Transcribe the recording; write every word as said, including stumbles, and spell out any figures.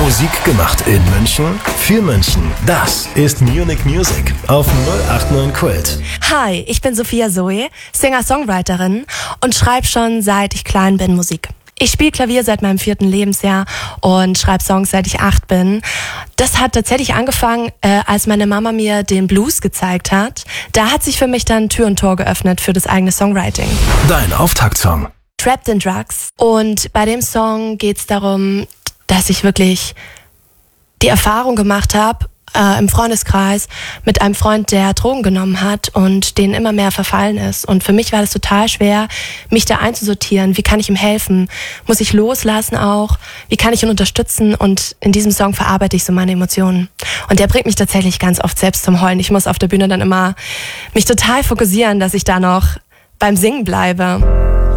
Musik gemacht in München, für München. Das ist Munich Music auf null acht neun Kult. Hi, ich bin Sophia Zoe, Singer-Songwriterin und schreibe schon seit ich klein bin Musik. Ich spiele Klavier seit meinem vierten Lebensjahr und schreibe Songs seit ich acht bin. Das hat tatsächlich angefangen, äh, als meine Mama mir den Blues gezeigt hat. Da hat sich für mich dann Tür und Tor geöffnet für das eigene Songwriting. Dein Auftaktsong. Trapped in Drugs. Und bei dem Song geht's darum, dass ich wirklich die Erfahrung gemacht habe, äh, im Freundeskreis mit einem Freund, der Drogen genommen hat und denen immer mehr verfallen ist. Und für mich war das total schwer, mich da einzusortieren. Wie kann ich ihm helfen? Muss ich loslassen auch? Wie kann ich ihn unterstützen? Und in diesem Song verarbeite ich so meine Emotionen. Und der bringt mich tatsächlich ganz oft selbst zum Heulen. Ich muss auf der Bühne dann immer mich total fokussieren, dass ich da noch beim Singen bleibe.